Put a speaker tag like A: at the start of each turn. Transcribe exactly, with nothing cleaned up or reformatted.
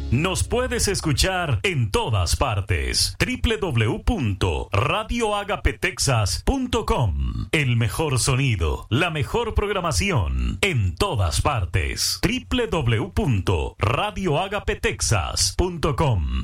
A: Nos puedes escuchar en todas partes. doble u doble u doble u punto radio agape texas punto com. El mejor sonido, la mejor programación en todas partes. doble u doble u doble u punto radio agape texas punto com.